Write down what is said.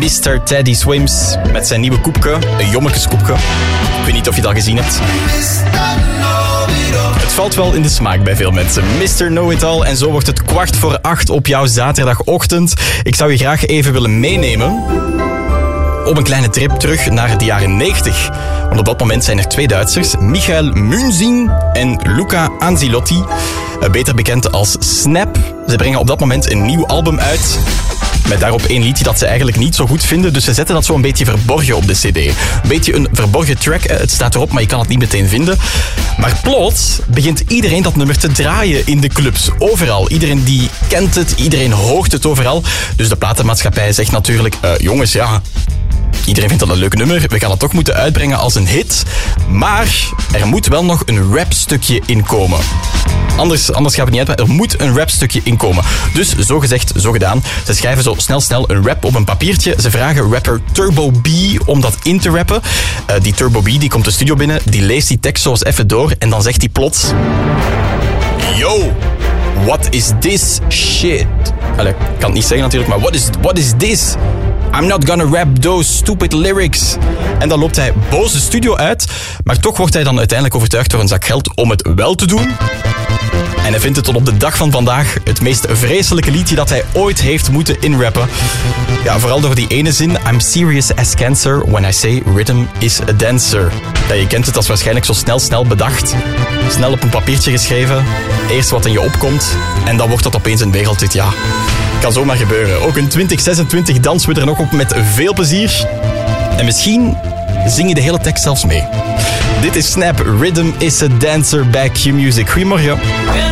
Mr. Teddy Swims met zijn nieuwe koepje, een jommekjeskoepje. Ik weet niet of je dat al gezien hebt. Het valt wel in de smaak bij veel mensen. Mr. Know-It-All. En zo wordt het 7:15 op jouw zaterdagochtend. Ik zou je graag even willen meenemen op een kleine trip terug naar de jaren 90. Want op dat moment zijn er 2 Duitsers, Michael Münzing en Luca Anzilotti, beter bekend als Snap. Ze brengen op dat moment een nieuw album uit, met daarop 1 liedje dat ze eigenlijk niet zo goed vinden. Dus ze zetten dat zo een beetje verborgen op de cd. Een beetje een verborgen track. Het staat erop, maar je kan het niet meteen vinden. Maar plots begint iedereen dat nummer te draaien in de clubs. Overal. Iedereen die kent het. Iedereen hoort het overal. Dus de platenmaatschappij zegt natuurlijk, jongens, ja, iedereen vindt dat een leuk nummer. We gaan het toch moeten uitbrengen als een hit. Maar er moet wel nog een rapstukje inkomen. Anders gaat het niet uit, maar er moet een rapstukje inkomen. Dus zo gezegd, zo gedaan. Ze schrijven zo snel een rap op een papiertje. Ze vragen rapper Turbo B om dat in te rappen. Die Turbo B die komt de studio binnen, die leest die tekst zo eens even door en dan zegt hij plots: Yo, what is this shit? Allee, ik kan het niet zeggen natuurlijk, maar what is this? I'm not gonna rap those stupid lyrics. En dan loopt hij boos de studio uit, maar toch wordt hij dan uiteindelijk overtuigd door een zak geld om het wel te doen. En hij vindt het tot op de dag van vandaag het meest vreselijke liedje dat hij ooit heeft moeten inrappen. Ja, vooral door die ene zin: I'm serious as cancer when I say rhythm is a dancer. Ja, je kent het, dat is waarschijnlijk zo snel bedacht. Snel op een papiertje geschreven. Eerst wat in je opkomt. En dan wordt dat opeens een wereldhit. Ja, kan zomaar gebeuren. Ook in 2026 dansen we er nog op met veel plezier. En misschien zing je de hele tekst zelfs mee. Dit is Snap, Rhythm is a Dancer bij Q-Music. Goedemorgen.